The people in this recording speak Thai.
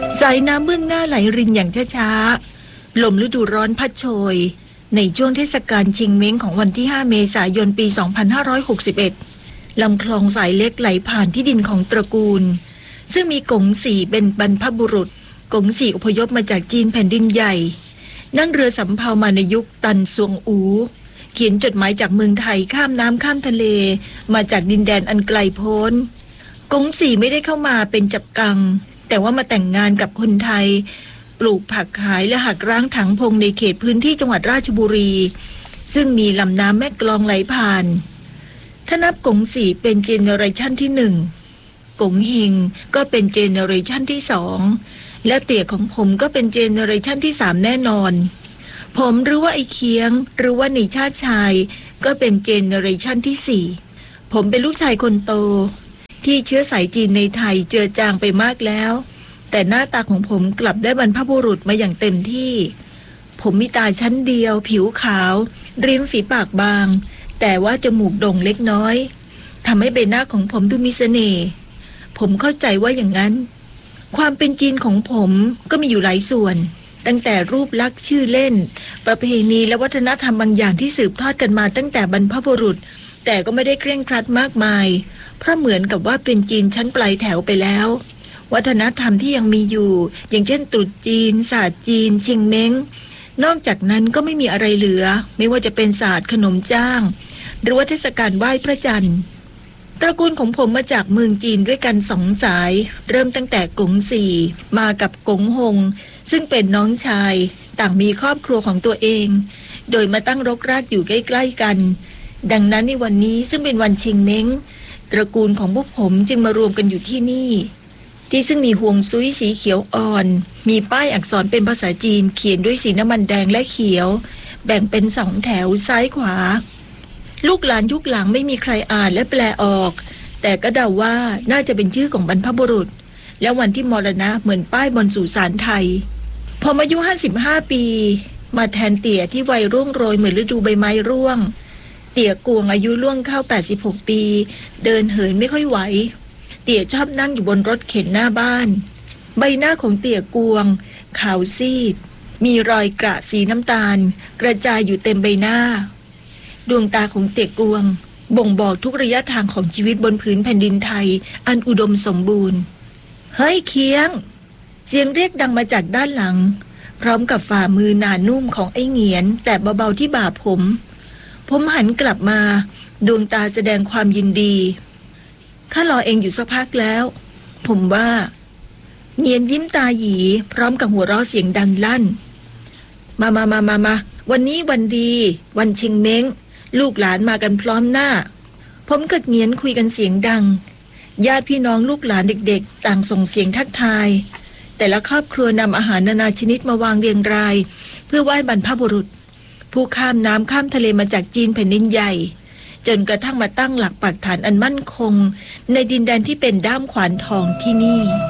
สายน้ำเบื้องหน้าไหลรินอย่างช้าๆลมฤดูร้อนพัดโชยในช่วงเทศกาลชิงเม้งของวันที่ 5 เมษายน ปี 2561 ลำคลองสายเล็กไหลผ่านที่ดินของตระกูลซึ่งมีกงสีเป็นบรรพบุรุษกงสีอพยพมาจากจีนแผ่นดินใหญ่นั่งเรือสำเภามาในยุคตันซวงอูเขียนจดหมายจากเมืองไทยข้ามน้ำข้ามทะเลมาจากดินแดนอันไกลโพ้นกงสีไม่ได้เข้ามาเป็นจับกังแต่ว่ามาแต่งงานกับคนไทยปลูกผักขายและหักร้างถังพงในเขตพื้นที่จังหวัดราชบุรีซึ่งมีลำน้ำแม่กลองไหลผ่านถ้านับกงสีเป็นเจเนอเรชันที่หนึ่งกงเฮงก็เป็นเจเนอเรชันที่สองและเตี่ยของผมก็เป็นเจเนอเรชันที่สามแน่นอนผมหรือว่าไอ้เคียงหรือว่าในชาติชายก็เป็นเจเนอเรชันที่สี่ผมเป็นลูกชายคนโตที่เชื้อสายจีนในไทยเจือจางไปมากแล้วแต่หน้าตาของผมกลับได้บรรพบุรุษมาอย่างเต็มที่ผมมีตาชั้นเดียวผิวขาวเรียงฝีปากบางแต่ว่าจมูกโด่งเล็กน้อยทำให้ใบหน้าของผมดูมีเสน่ห์ผมเข้าใจว่าอย่างนั้นความเป็นจีนของผมก็มีอยู่หลายส่วนตั้งแต่รูปลักษณ์ชื่อเล่นประเพณีและวัฒนธรรมบางอย่างที่สืบทอดกันมาตั้งแต่บรรพบุรุษแต่ก็ไม่ได้เคร่งครัดมากมายเพราะเหมือนกับว่าเป็นจีนชั้นปลายแถวไปแล้ววัฒนธรรมที่ยังมีอยู่อย่างเช่นตรุษจีนศาสตร์จีนชิงเม้งนอกจากนั้นก็ไม่มีอะไรเหลือไม่ว่าจะเป็นศาสตร์ขนมจ้างหรือว่าเทศกาลไหว้พระจันทร์ตระกูลของผมมาจากเมืองจีนด้วยกันสองสายเริ่มตั้งแต่กงสีมากับกงฮงซึ่งเป็นน้องชายต่างมีครอบครัวของตัวเองโดยมาตั้งรกรากอยู่ใกล้ๆกันดังนั้นในวันนี้ซึ่งเป็นวันชิงเม้งตระกูลของพวกผมจึงมารวมกันอยู่ที่นี่ที่ซึ่งมีห่วงซุยสีเขียวอ่อนมีป้ายอักษรเป็นภาษาจีนเขียนด้วยสีน้ำมันแดงและเขียวแบ่งเป็นสองแถวซ้ายขวาลูกหลานยุคหลังไม่มีใครอ่านและแปลออกแต่ก็เดาว่าน่าจะเป็นชื่อของบรรพบุรุษและวันที่มรณะเหมือนป้ายบนสุสานไทยพออายุ55 ปีมาแทนเตี่ยที่วัยร่วงโรยเหมือนฤดูใบไม้ร่วงเตี่ยกวงอายุล่วงเข้า86 ปีเดินเหินไม่ค่อยไหวเตี่ยชอบนั่งอยู่บนรถเข็นหน้าบ้านใบหน้าของเตี่ยกวงขาวซีดมีรอยกระสีน้ำตาลกระจายอยู่เต็มใบหน้าดวงตาของเตี่ยกวงบ่งบอกทุกระยะทางของชีวิตบนผืนแผ่นดินไทยอันอุดมสมบูรณ์เฮ้ยเคียงเสียงเรียกดังมาจากด้านหลังพร้อมกับฝ่ามือหนานุ่มของไอ้เหงียนแต่เบาๆที่บ่าผมหันกลับมาดวงตาแสดงความยินดีข้ารอเองอยู่สักพักแล้วผมว่าเงียนยิ้มตาหยีพร้อมกับหัวเราะเสียงดังลั่นมาวันนี้วันดีวันเชงเม้งลูกหลานมากันพร้อมหน้าผมกับเงียนคุยกันเสียงดังญาติพี่น้องลูกหลานเด็กๆต่างส่งเสียงทักทายแต่ละครอบครัวนำอาหารนานาชนิดมาวางเรียงรายเพื่อไหว้บรรพบุรุษผู้ข้ามน้ำข้ามทะเลมาจากจีนแผ่นดินใหญ่จนกระทั่งมาตั้งหลักปักฐานอันมั่นคงในดินแดนที่เป็นด้ามขวานทองที่นี่